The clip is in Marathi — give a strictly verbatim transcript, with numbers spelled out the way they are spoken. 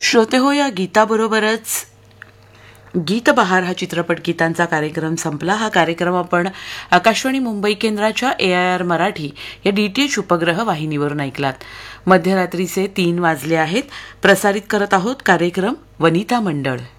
श्रोते हो, या गीताबरोबरच गीत बहार हा चित्रपट गीतांचा कार्यक्रम संपला. हा कार्यक्रम आपण आकाशवाणी मुंबई केंद्राच्या ए आय आर मराठी या डीटीएच उपग्रह वाहिनीवरून ऐकलात. मध्यरात्रीचे तीन वाजले आहेत. प्रसारित करत आहोत कार्यक्रम वनिता मंडळ.